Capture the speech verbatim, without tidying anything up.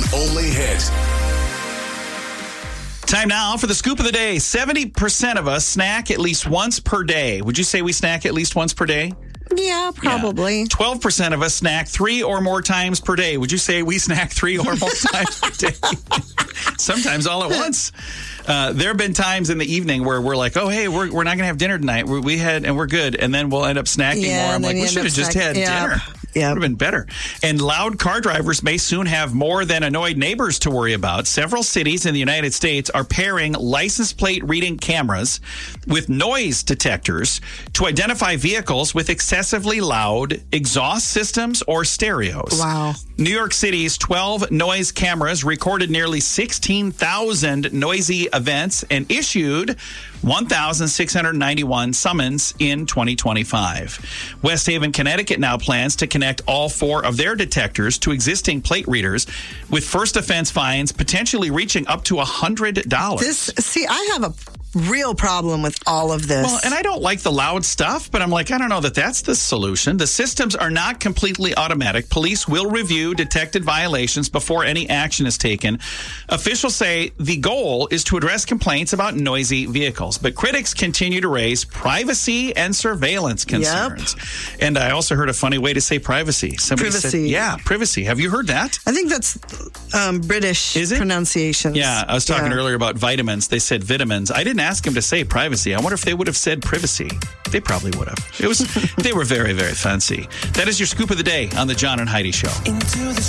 only hit. Time now for the scoop of the day. seventy percent of us snack at least once per day. Would you say we snack at least once per day? Yeah, probably. Yeah. twelve percent of us snack three or more times per day. Would you say we snack three or more times per day? Sometimes all at once. Uh, there have been times in the evening where we're like, oh, hey, we're, we're not going to have dinner tonight. We, we had, and we're good. And then we'll end up snacking Yeah, more. I'm and like, then we you should end have up just snack- had yeah. dinner. Yeah. Would have been better. And loud car drivers may soon have more than annoyed neighbors to worry about. Several cities in the United States are pairing license plate reading cameras with noise detectors to identify vehicles with excessively loud exhaust systems or stereos. Wow. New York City's twelve noise cameras recorded nearly sixteen thousand noisy events and issued one thousand six hundred ninety-one summons in twenty twenty-five. West Haven, Connecticut now plans to connect all four of their detectors to existing plate readers with first offense fines potentially reaching up to one hundred dollars. This, see, I have a real problem with all of this. Well, and I don't like the loud stuff, but I'm like, I don't know that that's the solution. The systems are not completely automatic. Police will review detected violations before any action is taken. Officials say the goal is to address complaints about noisy vehicles, but critics continue to raise privacy and surveillance concerns. Yep. And I also heard a funny way to say privacy. Somebody privacy. said, yeah, privacy. Have you heard that? I think that's um, British Is it? pronunciations. Yeah, I was talking Yeah. earlier about vitamins. They said vitamins. I didn't ask them to say privacy. I wonder if they would have said privacy. They probably would have. It was. They were very, very fancy. That is your scoop of the day on the John and Heidi Show. Into the